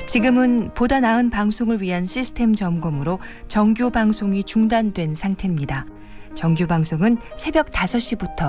지금은 보다 나은 방송을 위한 시스템 점검으로 정규 방송이 중단된 상태입니다. 정규 방송은 새벽 5시부터